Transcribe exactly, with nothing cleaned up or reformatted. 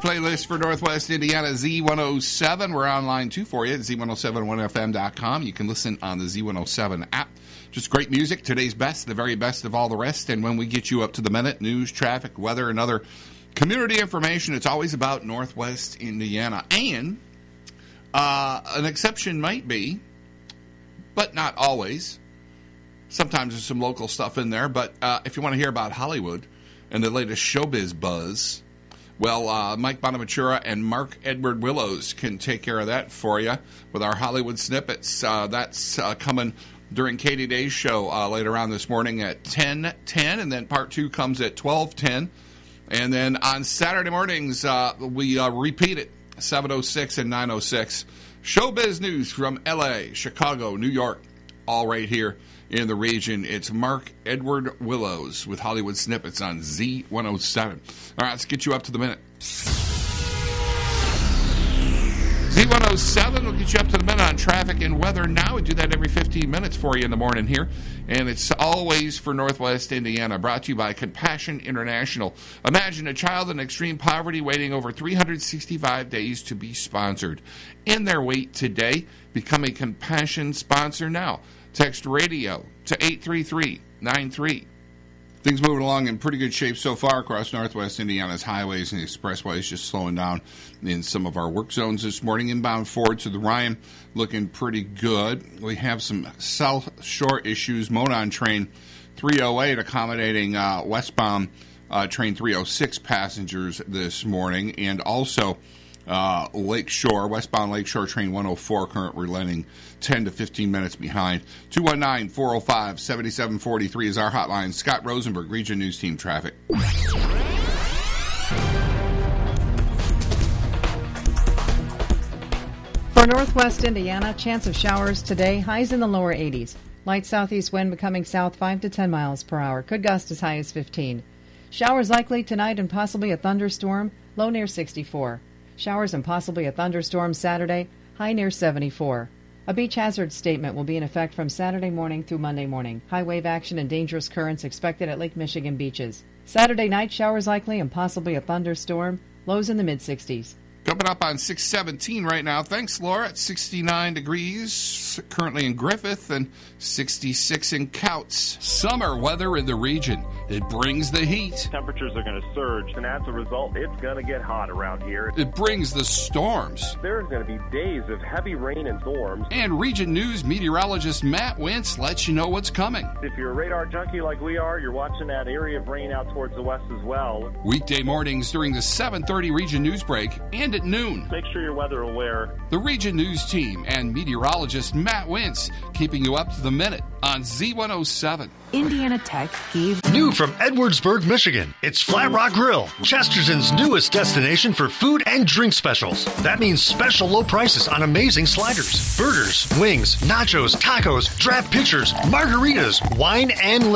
playlist for Northwest Indiana Z one oh seven. We're online, too, for you at Z one oh seven one F M dot com. You can listen on the Z one oh seven app. Just great music, today's best, the very best of all the rest. And when we get you up to the minute, news, traffic, weather, and other community information, it's always about Northwest Indiana. And uh, an exception might be, but not always. Sometimes there's some local stuff in there. But uh, if you want to hear about Hollywood and the latest showbiz buzz, well, uh, Mike Bonaventura and Mark Edward Willows can take care of that for you with our Hollywood snippets. Uh, that's uh, coming during Katie Day's show uh, later on this morning at ten ten, and then part two comes at twelve ten. And then on Saturday mornings, uh, we uh, repeat it, seven oh six and nine oh six. Showbiz news from L A, Chicago, New York, all right here in the region. It's Mark Edward Willows with Hollywood Snippets on Z one oh seven. All right, let's get you up to the minute. Z one oh seven will get you up to the minute on traffic and weather now. We do that every fifteen minutes for you in the morning here. And it's always for Northwest Indiana, brought to you by Compassion International. Imagine a child in extreme poverty waiting over three hundred sixty-five days to be sponsored. In their wait today, become a Compassion sponsor now. Text radio to eight three three nine three. Things moving along in pretty good shape so far across Northwest Indiana's highways and expressways, just slowing down in some of our work zones this morning. Inbound forward to the Ryan looking pretty good. We have some South Shore issues. Monon train three oh eight accommodating uh, westbound uh, train three oh six passengers this morning, and also Uh, Lakeshore, westbound Lakeshore train one oh four currently running ten to fifteen minutes behind. two one nine, four oh five, seven seven four three is our hotline. Scott Rosenberg, Region News Team Traffic. For Northwest Indiana, chance of showers today, highs in the lower eighties. Light southeast wind becoming south five to ten miles per hour. Could gust as high as fifteen. Showers likely tonight and possibly a thunderstorm, low near sixty-four. Showers and possibly a thunderstorm Saturday, high near seventy-four. A beach hazard statement will be in effect from Saturday morning through Monday morning. High wave action and dangerous currents expected at Lake Michigan beaches. Saturday night, showers likely and possibly a thunderstorm, lows in the mid-sixties. Coming up on six seventeen right now. Thanks, Laura. At sixty-nine degrees, currently in Griffith, and sixty-six in Couts. Summer weather in the region. It brings the heat. Temperatures are going to surge, and as a result, it's going to get hot around here. It brings the storms. There's going to be days of heavy rain and storms. And Region News meteorologist Matt Wentz lets you know what's coming. If you're a radar junkie like we are, you're watching that area of rain out towards the west as well. Weekday mornings during the seven thirty Region News break and at noon. Make sure you're weather aware. The Region News team and meteorologist Matt Wentz keeping you up to the minute on Z one oh seven. Indiana Tech gave... New from Edwardsburg, Michigan, it's Flat Rock Grill, Chesterton's newest destination for food and drink specials. That means special low prices on amazing sliders, burgers, wings, nachos, tacos, draft pitchers, margaritas, wine, and liquor.